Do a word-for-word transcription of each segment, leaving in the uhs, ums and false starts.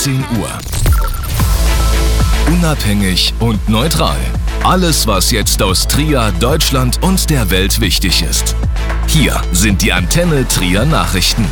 zehn Uhr. Unabhängig und neutral. Alles, was jetzt aus Trier, Deutschland und der Welt wichtig ist. Hier sind die Antenne Trier Nachrichten.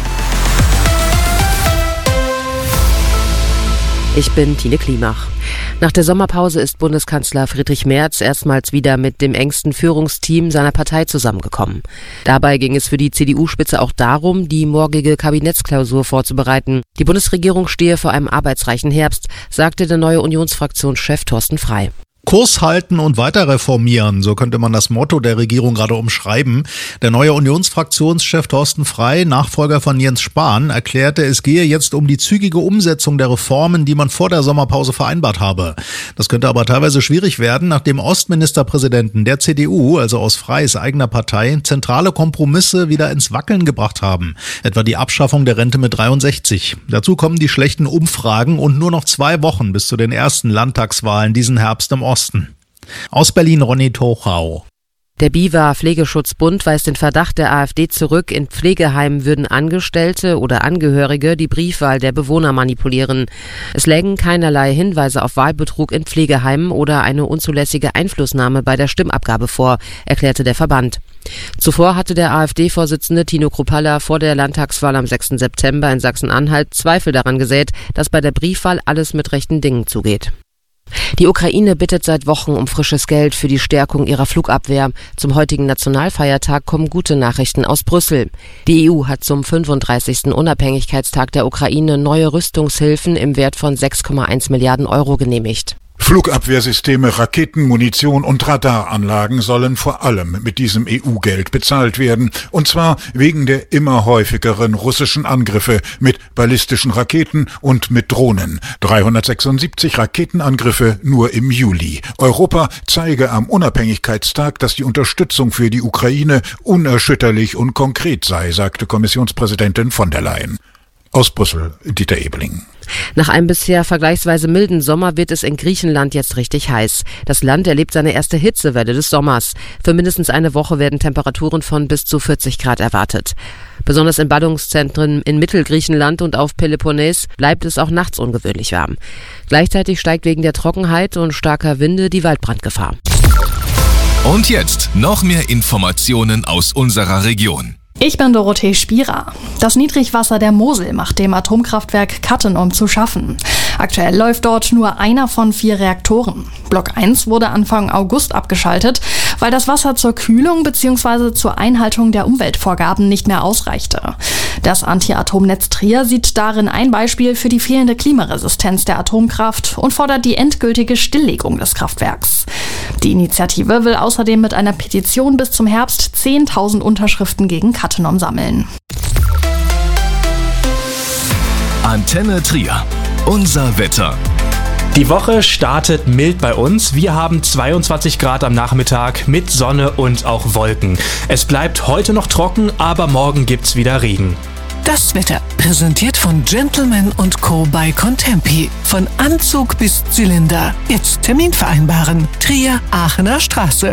Ich bin Tine Klimach. Nach der Sommerpause ist Bundeskanzler Friedrich Merz erstmals wieder mit dem engsten Führungsteam seiner Partei zusammengekommen. Dabei ging es für die C D U-Spitze auch darum, die morgige Kabinettsklausur vorzubereiten. Die Bundesregierung stehe vor einem arbeitsreichen Herbst, sagte der neue Unionsfraktionschef Thorsten Frey. Kurs halten und weiter reformieren, so könnte man das Motto der Regierung gerade umschreiben. Der neue Unionsfraktionschef Thorsten Frey, Nachfolger von Jens Spahn, erklärte, es gehe jetzt um die zügige Umsetzung der Reformen, die man vor der Sommerpause vereinbart habe. Das könnte aber teilweise schwierig werden, nachdem Ostministerpräsidenten der C D U, also aus Freys eigener Partei, zentrale Kompromisse wieder ins Wackeln gebracht haben. Etwa die Abschaffung der Rente mit dreiundsechzig. Dazu kommen die schlechten Umfragen und nur noch zwei Wochen bis zu den ersten Landtagswahlen diesen Herbst im Osten. Aus Berlin Ronny Tochau. Der BIWA Pflegeschutzbund weist den Verdacht der AfD zurück, in Pflegeheimen würden Angestellte oder Angehörige die Briefwahl der Bewohner manipulieren. Es lägen keinerlei Hinweise auf Wahlbetrug in Pflegeheimen oder eine unzulässige Einflussnahme bei der Stimmabgabe vor, erklärte der Verband. Zuvor hatte der AfD-Vorsitzende Tino Kruppalla vor der Landtagswahl am sechsten September in Sachsen-Anhalt Zweifel daran gesät, dass bei der Briefwahl alles mit rechten Dingen zugeht. Die Ukraine bittet seit Wochen um frisches Geld für die Stärkung ihrer Flugabwehr. Zum heutigen Nationalfeiertag kommen gute Nachrichten aus Brüssel. Die E U hat zum fünfunddreißigsten Unabhängigkeitstag der Ukraine neue Rüstungshilfen im Wert von sechs Komma eins Milliarden Euro genehmigt. Flugabwehrsysteme, Raketen, Munition und Radaranlagen sollen vor allem mit diesem E U-Geld bezahlt werden. Und zwar wegen der immer häufigeren russischen Angriffe mit ballistischen Raketen und mit Drohnen. dreihundertsechsundsiebzig Raketenangriffe nur im Juli. Europa zeige am Unabhängigkeitstag, dass die Unterstützung für die Ukraine unerschütterlich und konkret sei, sagte Kommissionspräsidentin von der Leyen. Aus Brüssel, Dieter Ebeling. Nach einem bisher vergleichsweise milden Sommer wird es in Griechenland jetzt richtig heiß. Das Land erlebt seine erste Hitzewelle des Sommers. Für mindestens eine Woche werden Temperaturen von bis zu vierzig Grad erwartet. Besonders in Ballungszentren in Mittelgriechenland und auf Peloponnes bleibt es auch nachts ungewöhnlich warm. Gleichzeitig steigt wegen der Trockenheit und starker Winde die Waldbrandgefahr. Und jetzt noch mehr Informationen aus unserer Region. Ich bin Dorothee Spierer. Das Niedrigwasser der Mosel macht dem Atomkraftwerk Cattenom zu schaffen. Aktuell läuft dort nur einer von vier Reaktoren. Block eins wurde Anfang August abgeschaltet, weil das Wasser zur Kühlung bzw. zur Einhaltung der Umweltvorgaben nicht mehr ausreichte. Das Anti-Atom-Netz Trier sieht darin ein Beispiel für die fehlende Klimaresistenz der Atomkraft und fordert die endgültige Stilllegung des Kraftwerks. Die Initiative will außerdem mit einer Petition bis zum Herbst zehntausend Unterschriften gegen Cattenom sammeln. Antenne Trier. Unser Wetter. Die Woche startet mild bei uns. Wir haben zweiundzwanzig Grad am Nachmittag mit Sonne und auch Wolken. Es bleibt heute noch trocken, aber morgen gibt's wieder Regen. Das Wetter präsentiert von Gentleman und Co. bei Contempi. Von Anzug bis Zylinder. Jetzt Termin vereinbaren. Trier, Aachener Straße.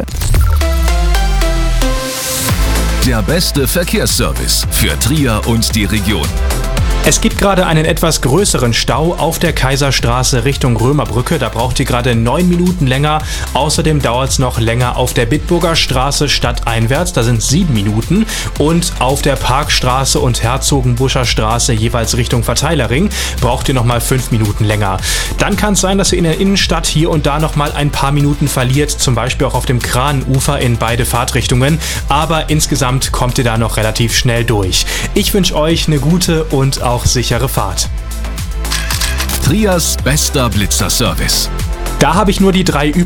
Der beste Verkehrsservice für Trier und die Region. Es gibt gerade einen etwas größeren Stau auf der Kaiserstraße Richtung Römerbrücke. Da braucht ihr gerade neun Minuten länger. Außerdem dauert es noch länger auf der Bitburger Straße stadteinwärts. Da sind sieben Minuten. Und auf der Parkstraße und Herzogenbuscher Straße jeweils Richtung Verteilerring braucht ihr noch mal fünf Minuten länger. Dann kann es sein, dass ihr in der Innenstadt hier und da noch mal ein paar Minuten verliert. Zum Beispiel auch auf dem Kranenufer in beide Fahrtrichtungen. Aber insgesamt kommt ihr da noch relativ schnell durch. Ich wünsche euch eine gute und auch sichere Fahrt. Triers bester Blitzerservice. Da habe ich nur die drei